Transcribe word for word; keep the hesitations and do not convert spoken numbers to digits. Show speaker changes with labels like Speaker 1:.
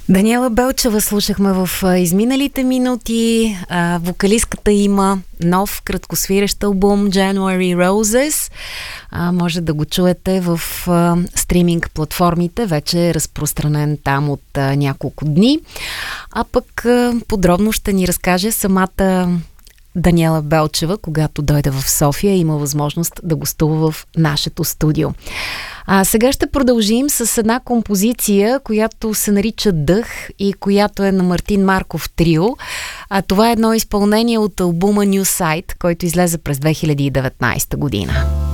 Speaker 1: Даниела Белчева слушахме в изминалите минути. А, вокалистката има нов краткосвирещ албум January Roses. А, може да го чуете в а, стриминг платформите. Вече е разпространен там от а, няколко дни. А пък а, подробно ще ни разкаже самата Даниела Белчева, когато дойде в София, има възможност да гостува в нашето студио. А сега ще продължим с една композиция, която се нарича Дъх и която е на Мартин Марков трио. А това е едно изпълнение от албума New Sight, който излезе през две хиляди и деветнадесета година.